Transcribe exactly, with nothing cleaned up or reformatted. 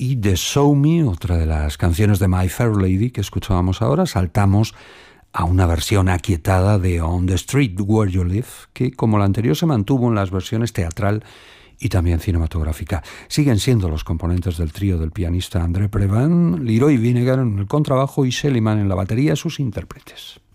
y de Show Me, otra de las canciones de My Fair Lady que escuchábamos ahora, saltamos a una versión aquietada de On the Street Where You Live, que como la anterior se mantuvo en las versiones teatral y también cinematográfica. Siguen siendo los componentes del trío del pianista André Previn, Leroy Vinnegar en el contrabajo y Shelly Manne en la batería sus intérpretes.